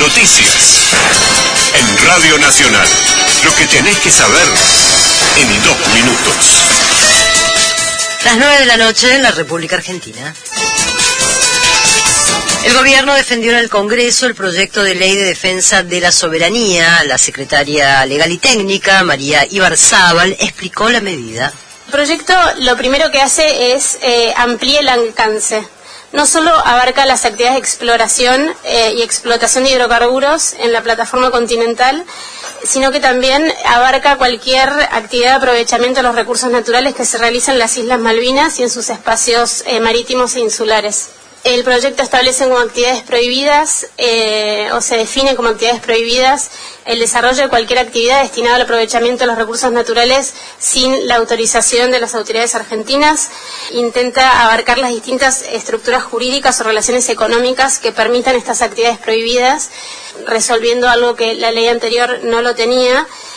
Noticias. En Radio Nacional. Lo que tenés que saber en 2 minutos. Las 9 de la noche en la República Argentina. El gobierno defendió en el Congreso el proyecto de ley de defensa de la soberanía. La secretaria legal y técnica, María Ibarzábal, explicó la medida. El proyecto lo primero que hace es ampliar el alcance. No solo abarca las actividades de exploración y explotación de hidrocarburos en la plataforma continental, sino que también abarca cualquier actividad de aprovechamiento de los recursos naturales que se realiza en las Islas Malvinas y en sus espacios marítimos e insulares. El proyecto establece como actividades prohibidas, o se define como actividades prohibidas, el desarrollo de cualquier actividad destinada al aprovechamiento de los recursos naturales sin la autorización de las autoridades argentinas. Intenta abarcar las distintas estructuras jurídicas o relaciones económicas que permitan estas actividades prohibidas, resolviendo algo que la ley anterior no lo tenía.